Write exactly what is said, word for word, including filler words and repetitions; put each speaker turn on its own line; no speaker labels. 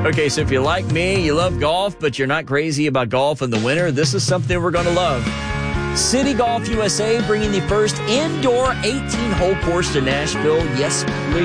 Okay, so if you're like me, you love golf, but you're not crazy about golf in the winter, this is something we're going to love. City Golf U S A bringing the first indoor eighteen-hole course to Nashville. Yes, please.